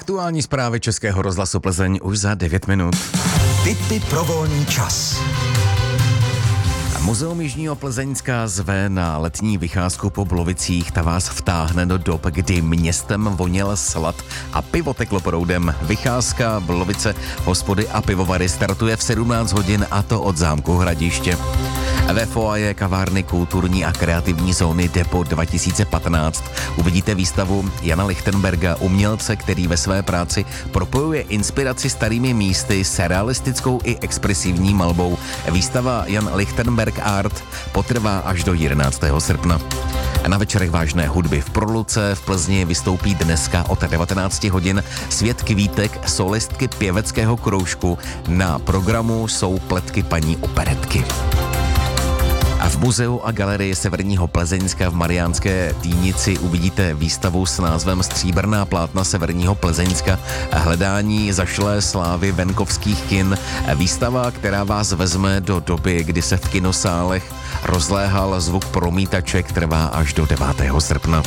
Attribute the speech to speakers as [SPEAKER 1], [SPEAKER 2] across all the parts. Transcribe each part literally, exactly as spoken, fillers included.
[SPEAKER 1] Aktuální zprávy Českého rozhlasu Plzeň už za devět minut.
[SPEAKER 2] Tipy pro volný čas.
[SPEAKER 1] Muzeum Jižního Plzeňska zve na letní vycházku po Blovicích. Ta vás vtáhne do dob, kdy městem voněl slad a pivo teklo proudem. Vycházka Blovice, hospody a pivovary startuje v sedmnáct hodin, a to od zámku Hradiště. Ve foaje kavárny kulturní a kreativní zóny Depo dva tisíce patnáct uvidíte výstavu Jana Lichtenberga, umělce, který ve své práci propojuje inspiraci starými místy s realistickou i expresivní malbou. Výstava Jan Lichtenberg Art potrvá až do jedenáctého srpna. Na večerech vážné hudby v Proluce v Plzni vystoupí dneska od devatenácti hodin Svět kvítek, solistky pěveckého kroužku. Na programu jsou pletky paní operetky. A v muzeu a galerii Severního Plzeňska v Mariánské Týnici uvidíte výstavu s názvem Stříbrná plátna Severního Plzeňska, hledání zašlé slávy venkovských kin. Výstava, která vás vezme do doby, kdy se v kinosálech rozléhal zvuk promítaček, trvá až do devátého srpna.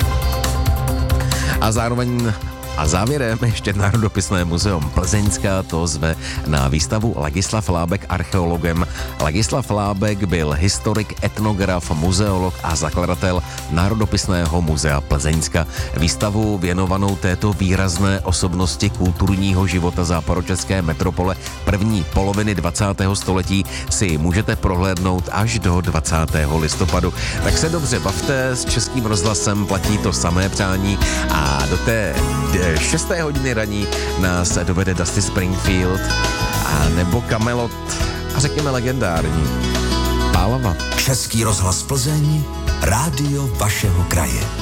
[SPEAKER 1] A zároveň A závěrem ještě Národopisné muzeum Plzeňska to zve na výstavu Ladislav Lábek archeologem. Ladislav Lábek byl historik, etnograf, muzeolog a zakladatel Národopisného muzea Plzeňska. Výstavu věnovanou této výrazné osobnosti kulturního života západočeské metropole první poloviny dvacátého století si můžete prohlédnout až do dvacátého listopadu. Tak se dobře bavte, s Českým rozhlasem platí to samé přání a do té šesté hodiny raní nás dovede Dusty Springfield a nebo Kamelot a řekněme legendární Pálava.
[SPEAKER 2] Český rozhlas Plzeň, rádio vašeho kraje.